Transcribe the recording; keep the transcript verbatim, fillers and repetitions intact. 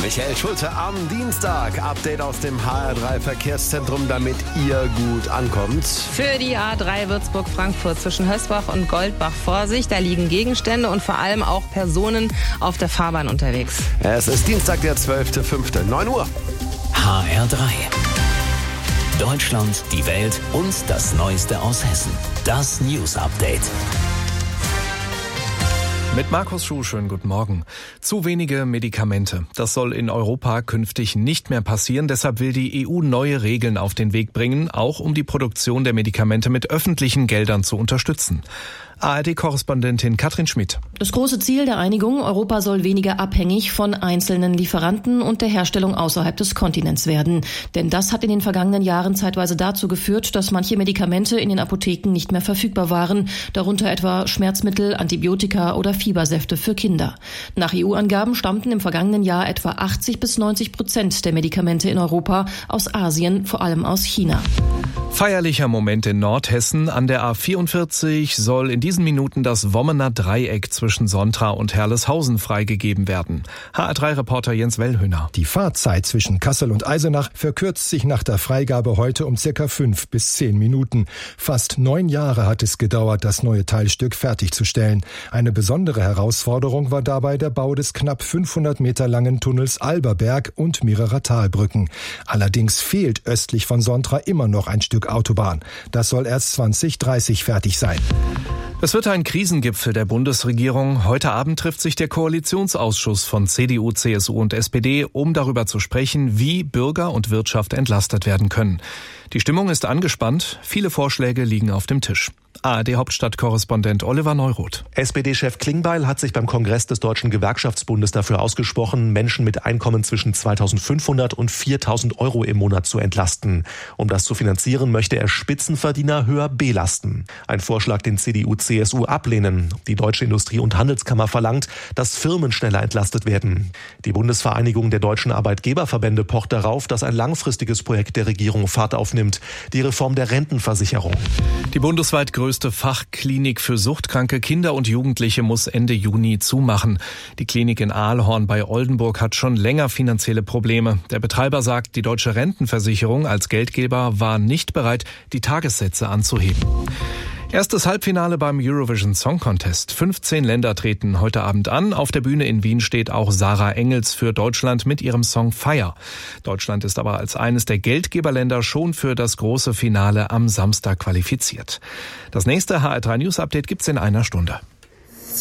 Michael Schulte am Dienstag. Update aus dem H R drei Verkehrszentrum, damit ihr gut ankommt. Für die A drei Würzburg-Frankfurt zwischen Hösbach und Goldbach Vorsicht. Da liegen Gegenstände und vor allem auch Personen auf der Fahrbahn unterwegs. Es ist Dienstag, der zwölfter fünfter neun Uhr. H R drei. Deutschland, die Welt und das Neueste aus Hessen. Das News Update. Mit Markus Schuh, schönen guten Morgen. Zu wenige Medikamente. Das soll in Europa künftig nicht mehr passieren. Deshalb will die E U neue Regeln auf den Weg bringen, auch um die Produktion der Medikamente mit öffentlichen Geldern zu unterstützen. A R D-Korrespondentin Katrin Schmidt. Das große Ziel der Einigung, Europa soll weniger abhängig von einzelnen Lieferanten und der Herstellung außerhalb des Kontinents werden. Denn das hat in den vergangenen Jahren zeitweise dazu geführt, dass manche Medikamente in den Apotheken nicht mehr verfügbar waren, darunter etwa Schmerzmittel, Antibiotika oder Fiebersäfte für Kinder. Nach E U-Angaben stammten im vergangenen Jahr etwa achtzig bis neunzig Prozent der Medikamente in Europa aus Asien, vor allem aus China. Feierlicher Moment in Nordhessen. An der A vierundvierzig soll in diesen Minuten das Wommener Dreieck zwischen Sontra und Herleshausen freigegeben werden. H R drei Reporter Jens Wellhöhner. Die Fahrzeit zwischen Kassel und Eisenach verkürzt sich nach der Freigabe heute um circa fünf bis zehn Minuten. Fast neun Jahre hat es gedauert, das neue Teilstück fertigzustellen. Eine besondere Herausforderung war dabei der Bau des knapp fünfhundert Meter langen Tunnels Alberberg und mehrerer Talbrücken. Allerdings fehlt östlich von Sontra immer noch ein Stück Autobahn. Das soll erst zwanzig dreißig fertig sein. Es wird ein Krisengipfel der Bundesregierung. Heute Abend trifft sich der Koalitionsausschuss von C D U, C S U und S P D, um darüber zu sprechen, wie Bürger und Wirtschaft entlastet werden können. Die Stimmung ist angespannt. Viele Vorschläge liegen auf dem Tisch. A R D-Hauptstadtkorrespondent Oliver Neuroth. S P D-Chef Klingbeil hat sich beim Kongress des Deutschen Gewerkschaftsbundes dafür ausgesprochen, Menschen mit Einkommen zwischen zweitausendfünfhundert und viertausend Euro im Monat zu entlasten. Um das zu finanzieren, möchte er Spitzenverdiener höher belasten. Ein Vorschlag, den C D U, C S U ablehnen. Die Deutsche Industrie- und Handelskammer verlangt, dass Firmen schneller entlastet werden. Die Bundesvereinigung der deutschen Arbeitgeberverbände pocht darauf, dass ein langfristiges Projekt der Regierung Fahrt aufnimmt. Die Reform der Rentenversicherung. Die bundesweit größte Fachklinik für suchtkranke Kinder und Jugendliche muss Ende Juni zumachen. Die Klinik in Aalhorn bei Oldenburg hat schon länger finanzielle Probleme. Der Betreiber sagt, die deutsche Rentenversicherung als Geldgeber war nicht bereit, die Tagessätze anzuheben. Erstes Halbfinale beim Eurovision Song Contest. fünfzehn Länder treten heute Abend an. Auf der Bühne in Wien steht auch Sarah Engels für Deutschland mit ihrem Song Fire. Deutschland ist aber als eines der Geldgeberländer schon für das große Finale am Samstag qualifiziert. Das nächste H R drei News Update gibt's in einer Stunde.